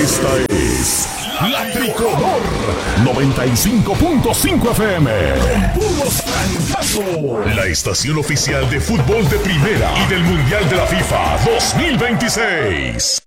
Esta es La Tricolor 95.5 FM. Con puros trancazos. La estación oficial de fútbol de primera y del Mundial de la FIFA 2026.